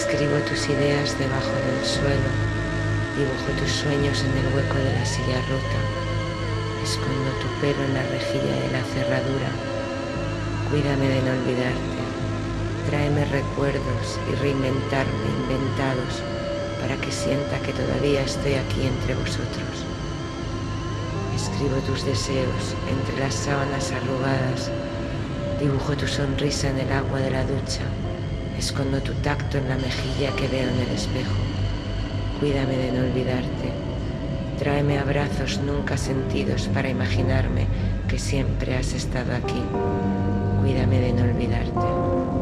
Escribo tus ideas debajo del suelo, dibujo tus sueños en el hueco de la silla rota, escondo tu pelo en la rejilla de la cerradura. Cuídame de no olvidarte, tráeme recuerdos y reinventarme inventados para que sienta que todavía estoy aquí entre vosotros. Escribo tus deseos entre las sábanas arrugadas, dibujo tu sonrisa en el agua de la ducha, escondo tu tacto en la mejilla que veo en el espejo. Cuídame de no olvidarte, tráeme abrazos nunca sentidos para imaginarme que siempre has estado aquí. Cuídame de no olvidarte.